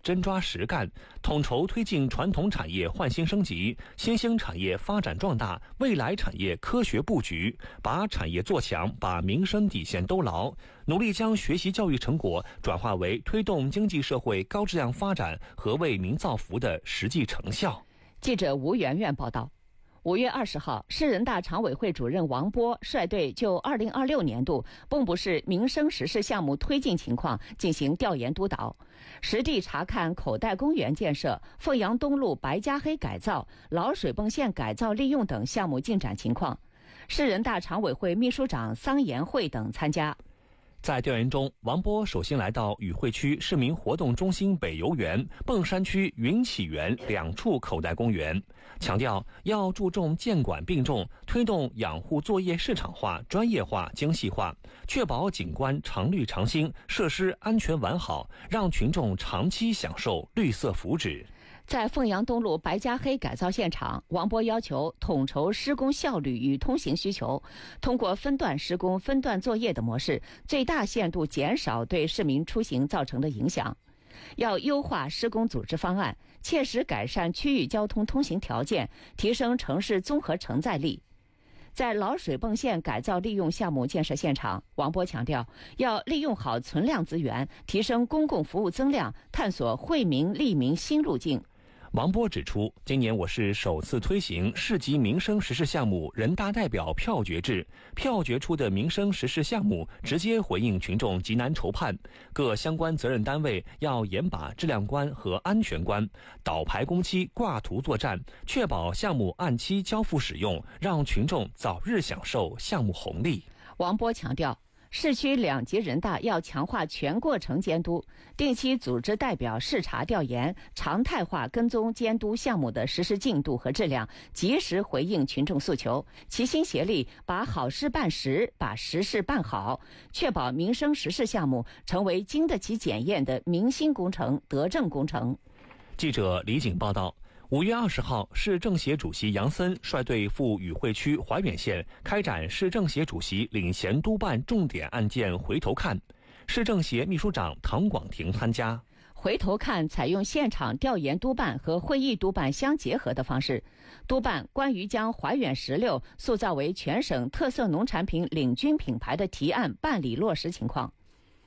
真抓实干，统筹推进传统产业焕新升级、新兴产业发展壮大、未来产业科学布局，把产业做强，把民生底线兜牢，努力将学习教育成果转化为推动经济社会高质量发展和为民造福的实际成效。 记者吴媛媛报道。5月20号，市人大常委会主任王波率队就2026年度蚌埠市民生实事项目推进情况进行调研督导，实地查看口袋公园建设、凤阳东路白加黑改造、老水泵线改造利用等项目进展情况。市人大常委会秘书长桑延会等参加。 在调研中，王波首先来到宇惠区市民活动中心北游园、蹦山区云起园2处口袋公园，强调要注重监管并重，推动养护作业市场化、专业化、精细化，确保景观常绿常新，设施安全完好，让群众长期享受绿色福祉。 在凤阳东路白加黑改造现场，王波要求统筹施工效率与通行需求，通过分段施工、分段作业的模式，最大限度减少对市民出行造成的影响。要优化施工组织方案，切实改善区域交通通行条件，提升城市综合承载力。在老水泵线改造利用项目建设现场，王波强调，要利用好存量资源，提升公共服务增量，探索惠民利民新路径。 王波指出，今年我市首次推行市级民生实事项目人大代表票决制，票决出的民生实事项目直接回应群众急难愁盼，各相关责任单位要严把质量关和安全关，倒排工期、挂图作战，确保项目按期交付使用，让群众早日享受项目红利。 王波强调，市区2级人大要强化全过程监督，定期组织代表视察调研，常态化跟踪监督项目的实施进度和质量，及时回应群众诉求，齐心协力把好事办实，把实事办好，确保民生实事项目成为经得起检验的民心工程、德政工程。 记者李景报道。5月20号，市政协主席杨森率队赴宇惠区怀远县开展市政协主席领衔督办重点案件回头看，市政协秘书长唐广庭参加。 回头看采用现场调研督办和会议督办相结合的方式，督办关于将怀远石榴塑造为全省特色农产品领军品牌的提案办理落实情况。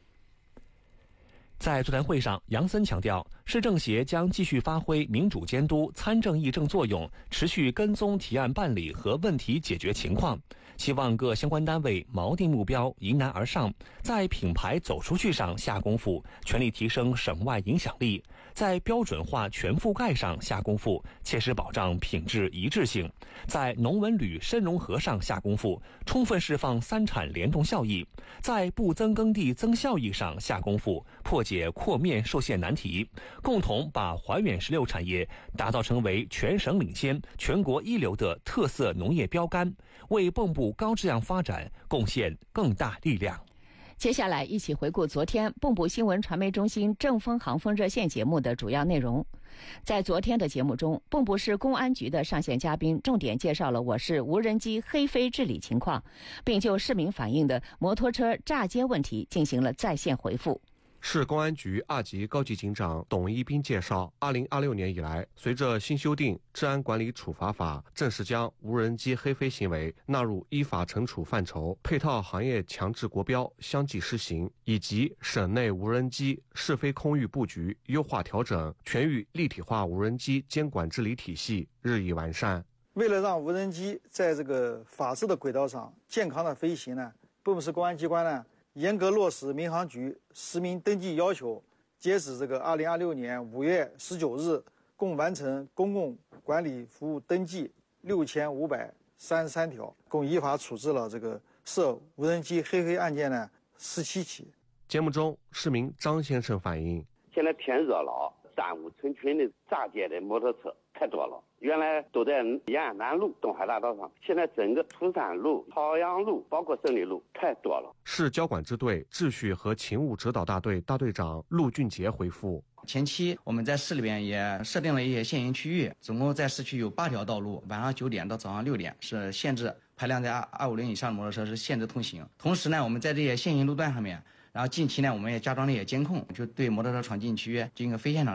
在座谈会上，杨森强调，市政协将继续发挥民主监督、参政议政作用，持续跟踪提案办理和问题解决情况，希望各相关单位锚定目标，迎难而上，在品牌走出去上下功夫，全力提升省外影响力，在标准化全覆盖上下功夫，切实保障品质一致性，在农文旅深融合上下功夫，充分释放3产联动效益，在不增耕地增效益上下功夫，破解扩面受限难题，共同把怀远石榴产业打造成为全省领先、全国一流的特色农业标杆，为蚌埠高质量发展贡献更大力量。 接下来一起回顾昨天蚌埠新闻传媒中心正风航风热线节目的主要内容。在昨天的节目中，蚌埠市公安局的上线嘉宾重点介绍了我市无人机黑飞治理情况，并就市民反映的摩托车炸街问题进行了在线回复。 市公安局2级高级警长董一斌介绍，2026年以来，随着新修订《治安管理处罚法》正式将无人机黑飞行为纳入依法惩处范畴，配套行业强制国标相继施行，以及省内无人机是非空域布局优化调整，全域立体化无人机监管治理体系日益完善。 为了让无人机在这个法治的轨道上健康的飞行呢，蚌埠市公安机关呢严格落实民航局实名登记要求，截止这个2026年5月19日，共完成公共管理服务登记6533条，共依法处置了这个涉无人机黑飞案件呢17起。 节目中，市民张先生反映， 现在天热了，3五成群的炸街的摩托车太多了，原来都在延安南路、东海大道上，现在整个涂山路、朝阳路，包括胜利路太多了。 市交管支队秩序和勤务指导大队大队长陆俊杰回复， 前期我们在市里边也设定了一些限行区域，总共在市区有8条道路，晚上9点到早上6点是限制排量在250以上的摩托车是限制通行。同时呢，我们在这些限行路段上面，然后近期呢我们也加装了一些监控，就对摩托车闯禁区进行非现场